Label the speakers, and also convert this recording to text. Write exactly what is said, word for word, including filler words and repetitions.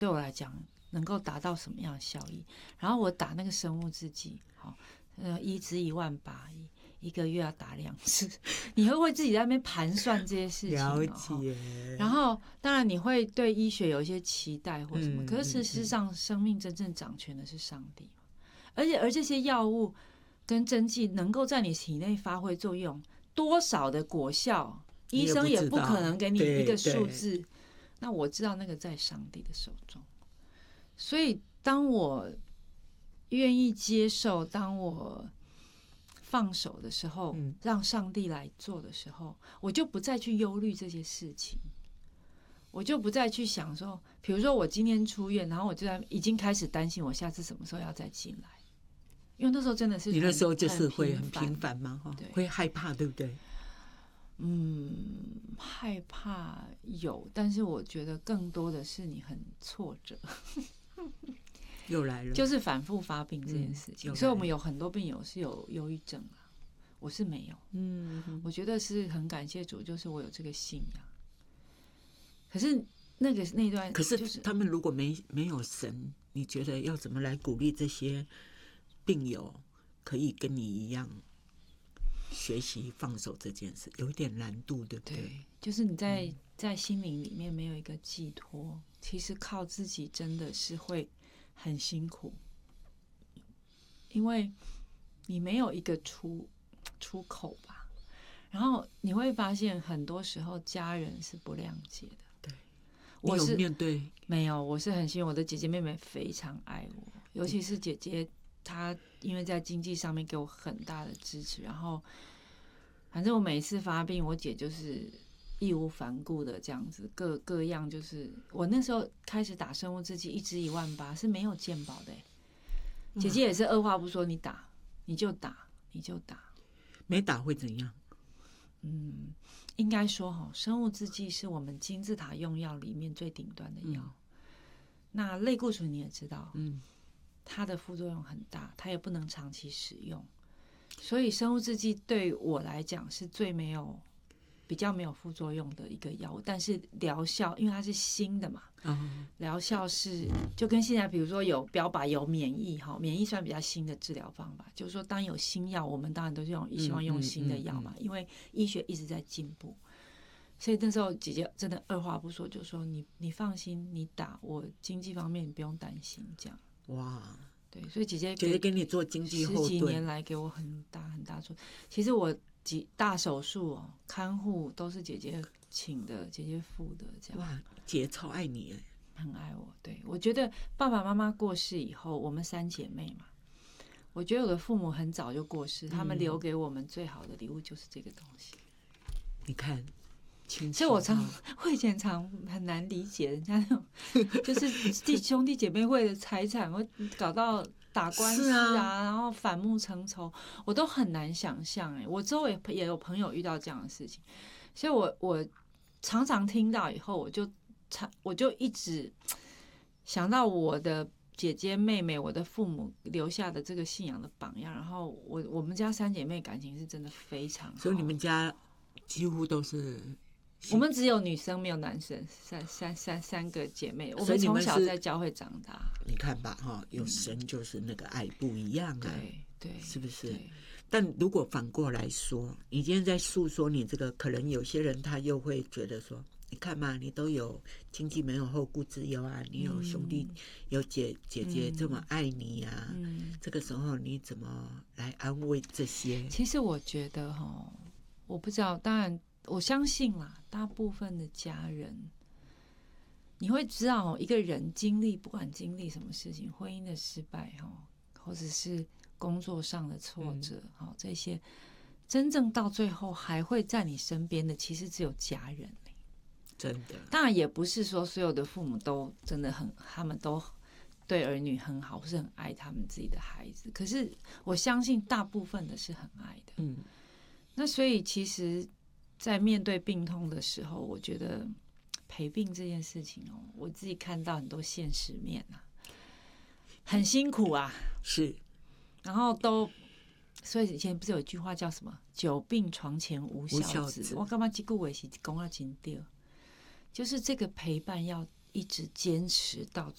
Speaker 1: 对我来讲能够达到什么样的效益。然后我打那个生物制剂，好，呃，一支一万八，一个月要打两次，你会不会自己在那边盘算这些事情？
Speaker 2: 了解。
Speaker 1: 然后当然你会对医学有一些期待或什么，
Speaker 2: 嗯、
Speaker 1: 可是事实上生命真正掌权的是上帝，而且而这些药物跟针剂能够在你体内发挥作用，多少的果效，医生也不可能给你一个数字。那我知道那个在上帝的手中，所以当我愿意接受，当我放手的时候，嗯、让上帝来做的时候，我就不再去忧虑这些事情，我就不再去想说，比如说我今天出院，然后我就在已经开始担心我下次什么时候要再进来，因为那时候真的是
Speaker 2: 你那时候就是会很频繁嘛，会害怕，对不对？
Speaker 1: 嗯，害怕有，但是我觉得更多的是你很挫折，
Speaker 2: 又来了，
Speaker 1: 就是反复发病这件事情。嗯、所以我们有很多病友是有忧郁症啊，我是没有。嗯，我觉得是很感谢主，就是我有这个信仰。可是那个那段、就是，
Speaker 2: 可是他们如果没没有神，你觉得要怎么来鼓励这些病友可以跟你一样？学习放手这件事有一点难度，对不对？
Speaker 1: 对，就是你在、嗯、在心灵里面没有一个寄托，其实靠自己真的是会很辛苦，因为你没有一个出出口吧。然后你会发现，很多时候家人是不谅解的。
Speaker 2: 对，
Speaker 1: 我是
Speaker 2: 你有面对
Speaker 1: 没有？我是很幸运，我的姐姐妹妹非常爱我，尤其是姐姐。他因为在经济上面给我很大的支持，然后反正我每一次发病，我姐就是义无反顾的这样子，各各样就是我那时候开始打生物制剂，一支一万八是没有健保的、欸，姐姐也是二话不说，你打你就打你就打，
Speaker 2: 没打会怎样？
Speaker 1: 嗯，应该说哈，生物制剂是我们金字塔用药里面最顶端的药，嗯、那类固醇你也知道，嗯。它的副作用很大，它也不能长期使用，所以生物制剂对我来讲是最没有、比较没有副作用的一个药物。但是疗效，因为它是新的嘛，疗、嗯、效是就跟现在比如说有标靶有免疫哈，免疫算比较新的治疗方法，就是说当有新药，我们当然都是用希望用新的药嘛，嗯嗯嗯嗯、因为医学一直在进步。所以那时候姐姐真的二话不说就说你你放心，你打我经济方面你不用担心这样。
Speaker 2: 哇，
Speaker 1: 对，所以姐姐
Speaker 2: 姐姐给你做经济后盾，
Speaker 1: 十几年来给我很大很大助。其实我几大手术哦，看护都是姐姐请的，姐姐付的，这样。
Speaker 2: 哇，姐超爱你哎，
Speaker 1: 很爱我。对，我觉得爸爸妈妈过世以后，我们三姐妹嘛，我觉得我的父母很早就过世，嗯、他们留给我们最好的礼物就是这个东西。
Speaker 2: 你看。
Speaker 1: 所以我常我以前常很难理解人家那种，就是弟兄弟姐妹会的财产会搞到打官司 啊, 啊，然后反目成仇，我都很难想象。哎，我周围也有朋友遇到这样的事情，所以我我常常听到以后，我就我就一直想到我的姐姐妹妹，我的父母留下的这个信仰的榜样。然后我我们家三姐妹感情是真的非常好，
Speaker 2: 所以你们家几乎都是。
Speaker 1: 我们只有女生没有男生，三三三三个姐妹，我们从小在教会长大。
Speaker 2: 你看吧，哈，有神就是那个爱不一样啊，
Speaker 1: 对对，
Speaker 2: 是不是？但如果反过来说，你今天在诉说你这个，可能有些人他又会觉得说，你看嘛，你都有经济没有后顾之忧啊，你有兄弟、嗯、有姐姐姐这么爱你啊、嗯，这个时候你怎么来安慰这些？
Speaker 1: 其实我觉得哈，我不知道，当然。我相信啦，大部分的家人，你会知道，一个人经历不管经历什么事情，婚姻的失败或者是工作上的挫折，嗯、这些真正到最后还会在你身边的，其实只有家人。
Speaker 2: 真的，
Speaker 1: 当然也不是说所有的父母都真的很，他们都对儿女很好，或是很爱他们自己的孩子。可是我相信大部分的是很爱的。嗯，那所以其实。在面对病痛的时候，我觉得陪病这件事情哦，我自己看到很多现实面啊，很辛苦啊，
Speaker 2: 是，
Speaker 1: 然后都，所以以前不是有一句话叫什么“久病床前无孝子”，子我干嘛这句话是讲得很对，就是这个陪伴要一直坚持到